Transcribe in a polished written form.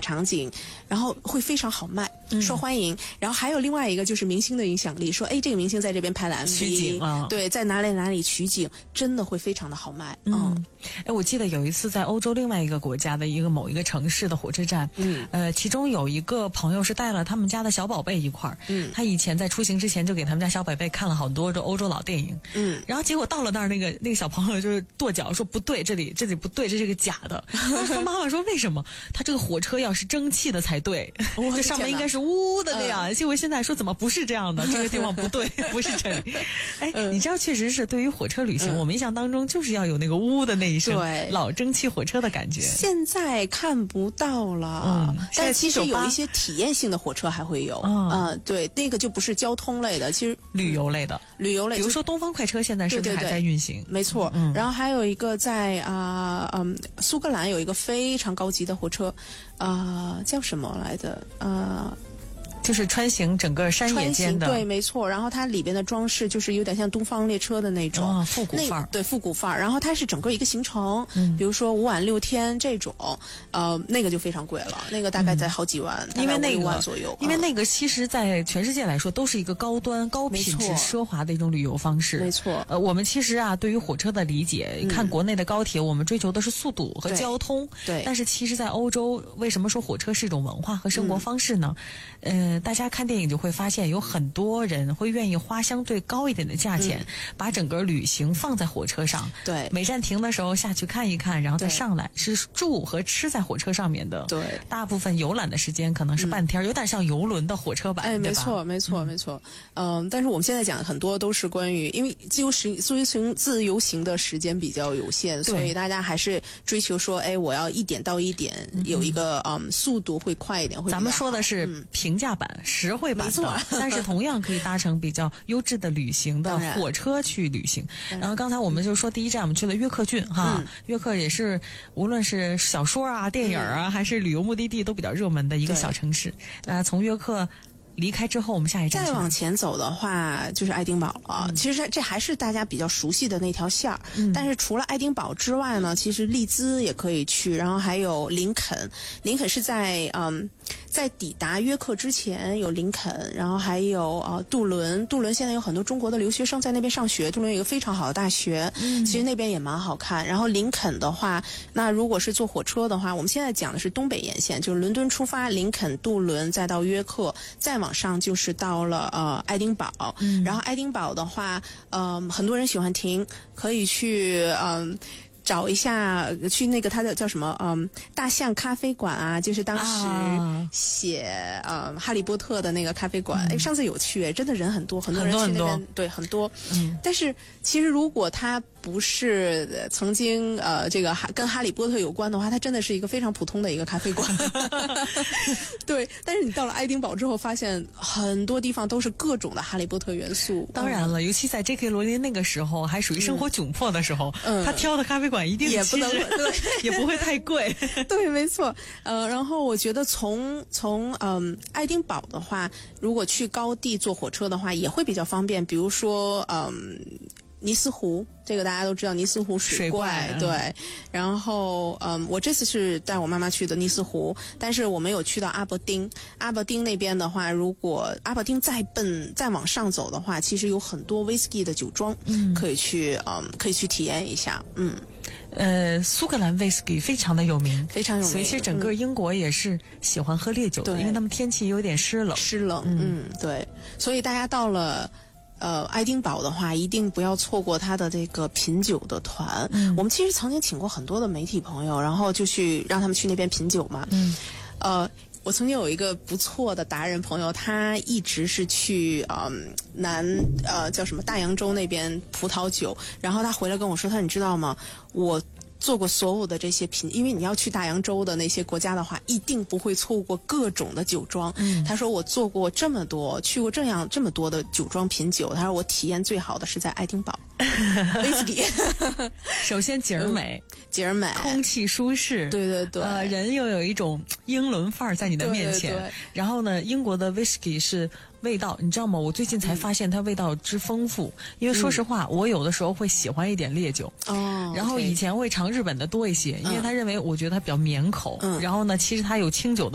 场景，然后会非常好卖，受欢迎。然后还有另外一个就是明星的影响力，说这个明星在这边拍了 MV， 取景对，在哪里取景，真的会非常的好卖。 我记得有一次在欧洲另外一个国家的某一个城市的火车站，其中有一个朋友是带了他们家的小宝贝一块儿，他以前在出行之前就给他们家小宝贝看了好多欧洲老电影，然后结果到了那儿，那个小朋友就是跺脚说不对，这里不对，这是个假的。他妈妈说为什么？他这个火车要是蒸汽的才对，这上面应该是呜的那样。结果现在说怎么不是这样的？这个地方不对，不是这里。你知道，确实是对于火车旅行，我们印象当中就是要有那个呜的那一声，老蒸汽火车的感觉。 现在看不到了，但其实有一些体验性的火车还会有。对，那个就不是交通类的，其实旅游类的，比如说东方快车现在是不是还在运行？ 没错。然后还有一个在苏格兰有一个非常高级的火车，叫什么来着？ 就是穿行整个山野间的， 对，没错。然后它里边的装饰就是有点像东方列车的那种， 复古范儿， 对，复古范儿。然后它是整个一个行程，比如说5晚6天这种，那个就非常贵了，那个大概在好几万， 因为那个 5万左右。 因为那个其实在全世界来说都是一个高端、高品质、奢华的一种旅游方式。 没错。 我们其实对于火车的理解，看国内的高铁，我们追求的是速度和交通。 对。 但是其实，在欧洲，为什么说火车是一种文化和生活方式呢？大家看电影就会发现，有很多人会愿意花相对高一点的价钱，把整个旅行放在火车上。 对， 每站停的时候下去看一看，然后再上来，是住和吃在火车上面的。 对， 大部分游览的时间可能是半天，有点像游轮的火车版。 没错，没错，没错。但是我们现在讲的很多都是关于，因为自由行的时间比较有限，所以大家还是追求说，我要一点到一点，有一个速度会快一点，会比较好。 咱们说的是平价版、实惠版的，但是同样可以搭乘比较优质的旅行的火车去旅行。然后刚才我们就说第一站我们去了约克郡哈，约克也是无论是小说电影还是旅游目的地都比较热门的一个小城市。从约克离开之后，我们下一站再往前走的话就是爱丁堡了。其实这还是大家比较熟悉的那条线儿，但是除了爱丁堡之外呢，其实利兹也可以去，然后还有林肯。林肯是在抵达约克之前有林肯，然后还有杜伦。杜伦现在有很多中国的留学生在那边上学，杜伦有一个非常好的大学，其实那边也蛮好看。然后林肯的话，那如果是坐火车的话，我们现在讲的是东北沿线，就是伦敦出发，林肯、杜伦，再到约克，再往上就是到了爱丁堡。然后爱丁堡的话，很多人喜欢停，可以去找一下，去那个它的叫什么大象咖啡馆啊，就是当时写哈利波特的那个咖啡馆。上次有去，真的人很多，很多人去那边，对，很多。但是其实如果它不是曾经这个跟哈利波特有关的话，它真的是一个非常普通的一个咖啡馆。对，但是你到了爱丁堡之后，发现很多地方都是各种的哈利波特元素。 当然了，尤其在 J.K. 罗琳那个时候还属于生活窘迫的时候，他挑的咖啡馆一定也不能也不会太贵。 对，没错。然后我觉得从爱丁堡的话，如果去高地坐火车的话，也会比较方便。比如说尼斯湖，这个大家都知道，尼斯湖水怪，对。然后我这次是带我妈妈去的尼斯湖，但是我没有去到阿伯丁。阿伯丁那边的话，如果阿伯丁再往上走的话，其实有很多 whisky 的酒庄，可以去体验一下。 苏格兰 whisky 非常的有名， 非常有名。 所以其实整个英国也是喜欢喝烈酒的，因为他们天气有点湿冷。 对。所以大家到了爱丁堡的话，一定不要错过他的这个品酒的团。我们其实曾经请过很多的媒体朋友，然后就去让他们去那边品酒嘛。我曾经有一个不错的达人朋友，他一直是去叫什么大洋洲那边葡萄酒，然后他回来跟我说，你知道吗？我做过所有的这些因为你要去大洋洲的那些国家的话，一定不会错过各种的酒庄。他说我做过这么多，去过这么多的酒庄品酒，他说我体验最好的是在爱丁堡。威士忌， 首先景儿美，空气舒适， 对， 人又有一种英伦范儿在你的面前。 对。 然后呢，英国的 whisky 是味道，你知道吗？我最近才发现它味道之丰富。因为说实话，我有的时候会喜欢一点烈酒，然后以前会尝日本的多一些，因为他认为我觉得它比较绵口。然后呢，其实它有清酒的